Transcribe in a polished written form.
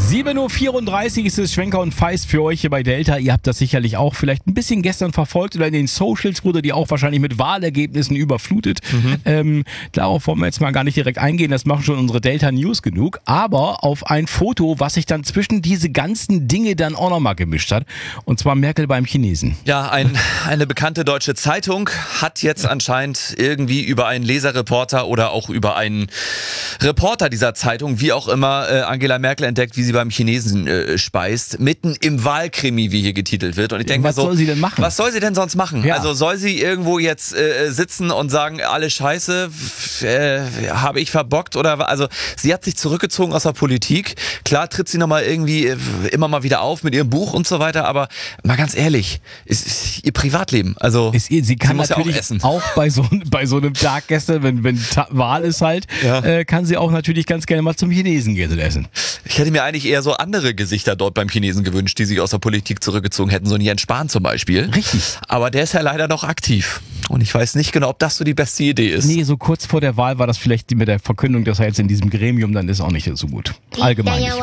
7.34 Uhr ist es, Schwenker und Feist für euch hier bei Delta. Ihr habt das sicherlich auch vielleicht ein bisschen gestern verfolgt oder in den Socials wurde die auch wahrscheinlich mit Wahlergebnissen überflutet. Darauf wollen wir jetzt mal gar nicht direkt eingehen, das machen schon unsere Delta News genug. Aber auf ein Foto, was sich dann zwischen diese ganzen Dinge dann auch nochmal gemischt hat. Und zwar Merkel beim Chinesen. Ja, eine bekannte deutsche Zeitung hat jetzt anscheinend irgendwie über einen Leserreporter oder auch über einen Reporter dieser Zeitung, wie auch immer, Angela Merkel entdeckt, wie sie beim Chinesen speist, mitten im Wahlkrimi, wie hier getitelt wird. Und ich denke Was soll sie denn machen? Was soll sie denn sonst machen? Ja. Also soll sie irgendwo jetzt sitzen und sagen, alles Scheiße, habe ich verbockt oder also sie hat sich zurückgezogen aus der Politik. Klar tritt sie nochmal irgendwie immer mal wieder auf mit ihrem Buch und so weiter, aber mal ganz ehrlich, ist ihr Privatleben. Also Sie kann muss natürlich ja auch essen. auch bei so einem Tag gestern, wenn Wahl ist halt, kann sie auch natürlich ganz gerne mal zum Chinesen gehen und essen. Ich hätte mir eigentlich eher so andere Gesichter dort beim Chinesen gewünscht, die sich aus der Politik zurückgezogen hätten, so ein Jens Spahn zum Beispiel. Richtig. Aber der ist ja leider noch aktiv. Und ich weiß nicht genau, ob das so die beste Idee ist. Nee, so kurz vor der Wahl war das vielleicht mit der Verkündung, dass er jetzt in diesem Gremium dann ist, auch nicht so gut. Allgemein nicht.